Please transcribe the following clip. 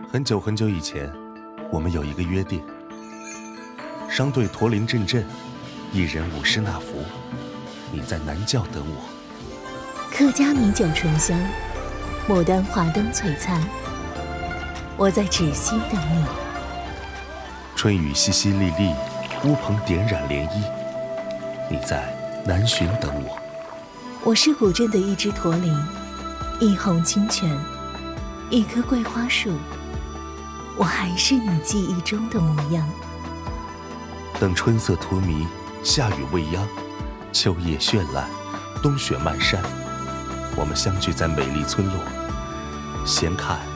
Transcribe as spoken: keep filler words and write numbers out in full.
很久很久以前，我们有一个约定：商队驼铃阵阵，一人五十纳福。你在南教等我。 客家米酒醇香，牡丹花灯璀璨。我在芷溪等你。 春雨淅淅沥沥，乌篷点染涟漪。你在南浔等我。 我是古镇的一只驼铃，一泓清泉，一棵桂花树。我还是你记忆中的模样。 等春色荼蘼，夏雨未央，秋叶绚烂，冬雪漫山，我们相聚在美丽村落，闲看